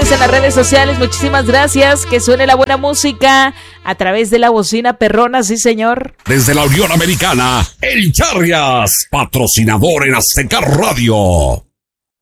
síganos en las redes sociales. Muchísimas gracias. Que suene la buena música a través de la bocina perrona, sí señor. Desde la Unión Americana, El Charrias, patrocinador en Azteca Radio.